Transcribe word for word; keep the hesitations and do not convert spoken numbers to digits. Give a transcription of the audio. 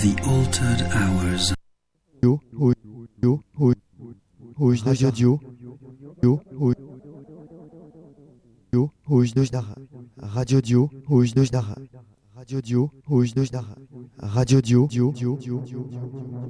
The Altered Hours. Yo, oui, yo, oui, oui, radio, yo, yo, oui, yo, oui, radio, yo, oui, radio, yo, oui, radio, yo, yo, yo, yo.